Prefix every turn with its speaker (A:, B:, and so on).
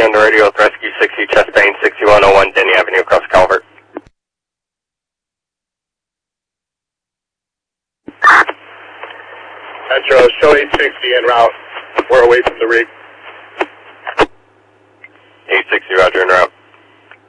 A: on the radio with Rescue 60 chest pain 6101 Denny Avenue across Calvert.
B: Metro, show 860 en route. We're away from the rig.
A: 860, roger, en route.